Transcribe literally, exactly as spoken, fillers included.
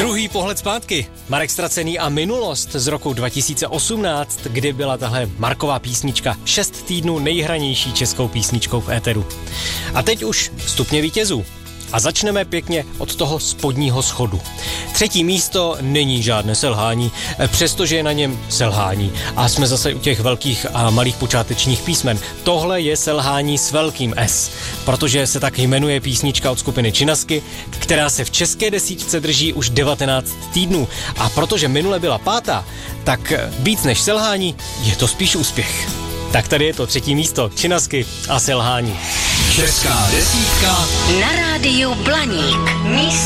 Druhý pohled zpátky. Marek Stracený a minulost z roku dva tisíce osmnáct, kdy byla tahle Marková písnička šest týdnů nejhranější českou písničkou v éteru. A teď už stupně vítězů. A začneme pěkně od toho spodního schodu. Třetí místo není žádné selhání, přestože je na něm selhání. A jsme zase u těch velkých a malých počátečních písmen. Tohle je selhání s velkým S, protože se tak jmenuje písnička od skupiny Činasky, která se v české desítce drží už devatenáct týdnů. A protože minule byla pátá, tak víc než selhání je to spíš úspěch. Tak tady je to třetí místo, Činasky a selhání. Česká desítka na rádiu Blaník. Místo